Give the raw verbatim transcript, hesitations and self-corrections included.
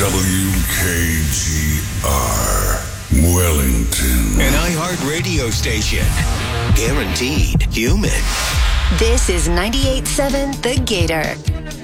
W K G R, Wellington. An iHeart radio station. Guaranteed human. This is ninety-eight point seven The Gator.